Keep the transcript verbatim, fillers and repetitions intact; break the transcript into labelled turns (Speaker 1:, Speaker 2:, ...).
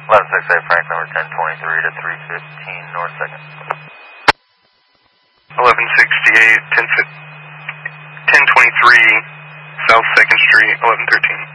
Speaker 1: eleven six eight Frank number ten twenty-three to three fifteen North second.
Speaker 2: eleven sixty-eight, ten twenty-three South second Street, eleven thirteen.